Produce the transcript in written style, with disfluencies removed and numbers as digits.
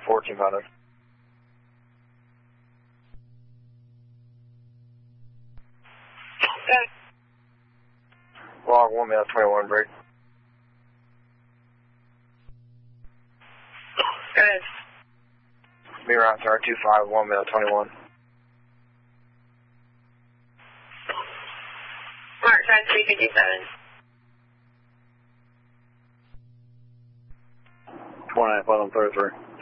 1400. Okay. Log 1 male 21 break. Go ahead. Me route to R25 1 male 21. Mark 357. 29 33.